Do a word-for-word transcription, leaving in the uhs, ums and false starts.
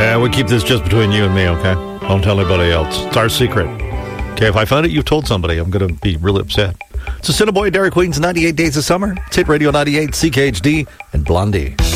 Yeah, we keep this just between you and me, okay? Don't tell anybody else. It's our secret. Okay, if I find out you've told somebody, I'm going to be really upset. So Cinnamon Boy, Dairy Queen's ninety-eight Days of Summer. It's Hit Radio ninety-eight, C K H D, and Blondie.